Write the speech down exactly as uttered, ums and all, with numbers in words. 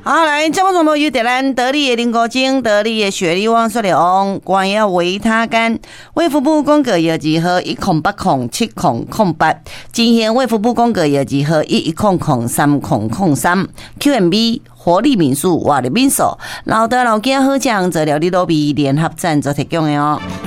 好，来，节目中都有得咱得力的林国精、得力的雪莉汪、雪莉翁、关于维他干、卫福部公告药剂号一空八空七空空八，今天卫福部公告药剂号一一空空三空空三 ，Q M B 活力民宿、活力民宿、老德老家好酱，这料理都比联合赞助提供的哦。